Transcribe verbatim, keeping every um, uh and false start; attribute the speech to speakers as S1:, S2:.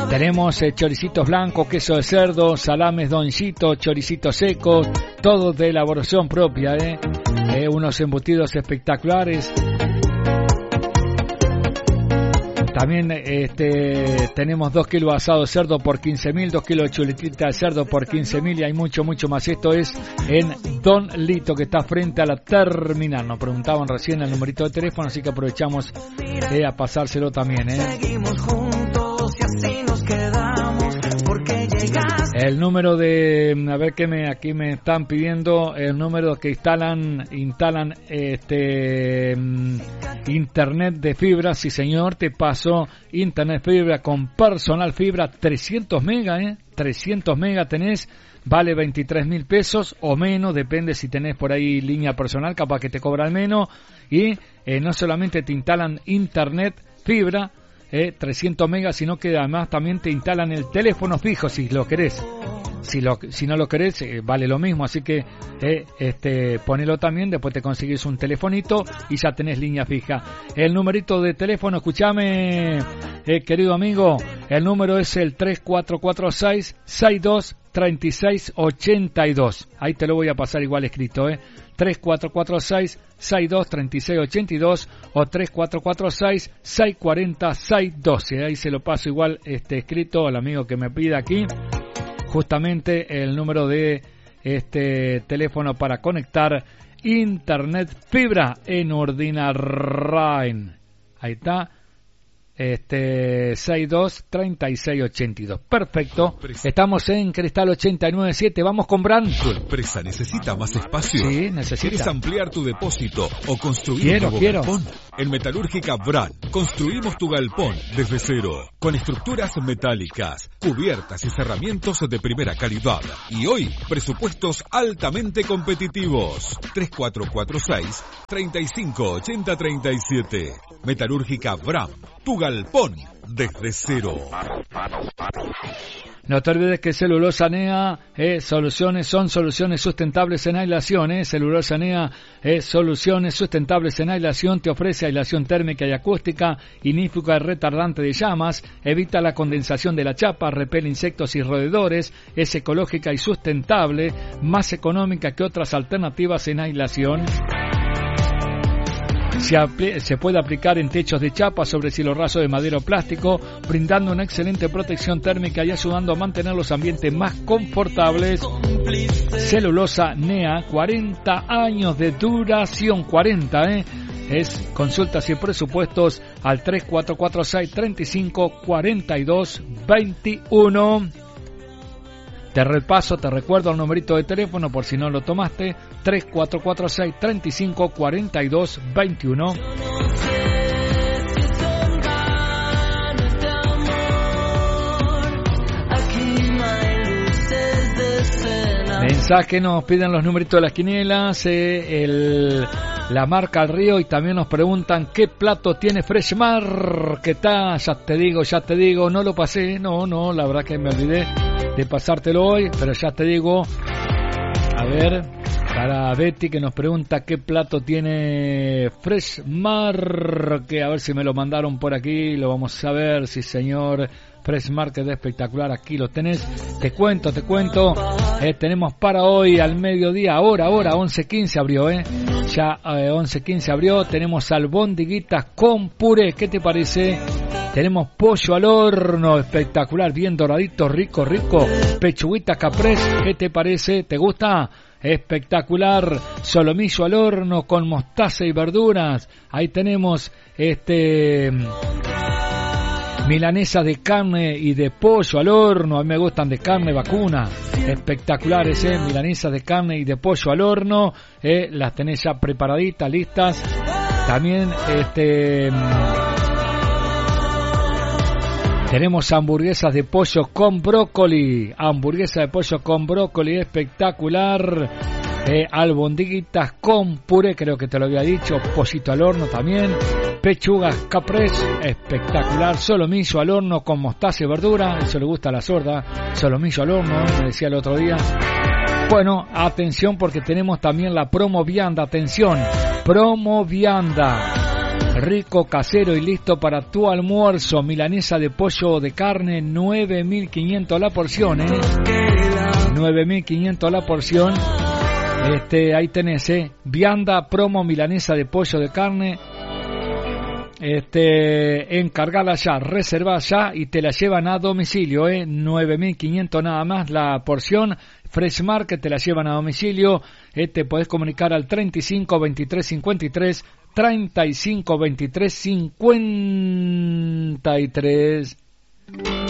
S1: Tenemos eh, choricitos blancos, queso de cerdo, salames doncito, choricitos secos, todo de elaboración propia, ¿eh? Eh, unos embutidos espectaculares. También este, tenemos dos kilos de asado de cerdo por quince mil, dos kilos de chuletita de cerdo por quince mil y hay mucho, mucho más. Esto es en Don Lito, que está frente a la terminal. Nos preguntaban recién el numerito de teléfono, así que aprovechamos eh, a pasárselo también. ¿eh?
S2: Seguimos juntos y así nos quedamos, porque llegaste.
S1: El número de, a ver qué me, aquí me están pidiendo, el número que instalan, instalan este internet de fibra, sí señor, te paso internet fibra con personal fibra, trescientos megas, eh, trescientos megas tenés, vale veintitrés mil pesos o menos, depende si tenés por ahí línea personal, capaz que te cobran menos, y eh, no solamente te instalan internet fibra, Eh, trescientos megas, sino que además también te instalan el teléfono fijo si lo querés. Si, lo, si no lo querés, eh, vale lo mismo, así que eh, este, ponelo también, después te consigues un telefonito y ya tenés línea fija. El numerito de teléfono, escúchame, eh, querido amigo, el número es el tres cuatro cuatro seis, seis dos tres seis ocho dos. Ahí te lo voy a pasar igual escrito, eh. tres cuatro cuatro seis, seis dos tres seis ocho dos o tres cuatro cuatro seis, seis cuatro cero, seis uno dos. Ahí se lo paso igual este escrito al amigo que me pide aquí. Justamente el número de este teléfono para conectar internet fibra en Ordinarain. Ahí está. Este seis dos tres seis ocho dos. Perfecto. Estamos en Cristal ochenta y nueve siete. Vamos con Bran.
S3: ¿Tu empresa necesita más espacio?
S1: Sí, necesita.
S3: ¿Quieres ampliar tu depósito o construir
S1: quiero,
S3: un nuevo
S1: quiero.
S3: galpón? En Metalúrgica Bran construimos tu galpón desde cero, con estructuras metálicas, cubiertas y cerramientos de primera calidad. Y hoy, presupuestos altamente competitivos. tres cuatro cuatro seis, tres cinco ocho cero tres siete. Metalúrgica Bran, tu galpón desde cero.
S1: No te olvides que Celulosa Nea eh, soluciones son soluciones sustentables en aislación. Eh. Celulosa Nea eh, soluciones sustentables en aislación. Te ofrece aislación térmica y acústica, inífuga y retardante de llamas, evita la condensación de la chapa, repele insectos y roedores, es ecológica y sustentable, más económica que otras alternativas en aislación. Se, apl- se puede aplicar en techos de chapa, sobre cielo raso de madera o plástico, brindando una excelente protección térmica y ayudando a mantener los ambientes más confortables. Celulosa Nea, cuarenta años de duración, cuarenta, ¿eh? Es consultas y presupuestos al tres cuatro cuatro seis, tres cinco cuatro dos dos uno. Te repaso, te recuerdo el numerito de teléfono por si no lo tomaste, tres cuatro cuatro seis, tres cinco cuatro dos dos uno. Mensaje, nos piden los numeritos de las quinielas, eh, el, la marca al río, y también nos preguntan qué plato tiene Freshmar, ¿qué tal? Ya te digo, ya te digo, no lo pasé, no, no, la verdad que me olvidé de pasártelo hoy, pero ya te digo, a ver, para Betty que nos pregunta qué plato tiene Freshmar, que a ver si me lo mandaron por aquí, lo vamos a ver, sí señor. Freshmar, que es espectacular, aquí lo tenés, te cuento, te cuento, eh, tenemos para hoy al mediodía, ahora, ahora, once quince abrió, eh, ya eh, once quince abrió, tenemos albondiguitas con puré, ¿qué te parece? Tenemos pollo al horno, espectacular, bien doradito, rico, rico, pechuguita caprés, ¿qué te parece? ¿Te gusta? Espectacular, solomillo al horno con mostaza y verduras, ahí tenemos este... milanesa de carne y de pollo al horno, a mí me gustan de carne vacuna, espectaculares, eh, milanesas de carne y de pollo al horno, eh, las tenés ya preparaditas, listas. También este tenemos hamburguesas de pollo con brócoli, hamburguesa de pollo con brócoli, espectacular. Eh, albondiguitas con puré, creo que te lo había dicho, pollito al horno también, pechugas caprés, espectacular, solomillo al horno con mostaza y verdura, eso le gusta a la sorda, solomillo al horno, me decía el otro día. Bueno, atención porque tenemos también la promo vianda, atención, promo vianda. Rico, casero y listo para tu almuerzo. Milanesa de pollo o de carne, nueve mil quinientos la porción, ¿eh? nueve mil quinientos la porción. Este, ahí tenés, ¿eh? Vianda, promo, milanesa de pollo de carne. Este, encargala ya, reserva ya y te la llevan a domicilio, ¿eh? nueve mil quinientos nada más la porción. Fresh Market te la llevan a domicilio. Eh, te podés comunicar al treinta y cinco veintitrés cincuenta y tres, treinta y cinco veintitrés cincuenta y tres.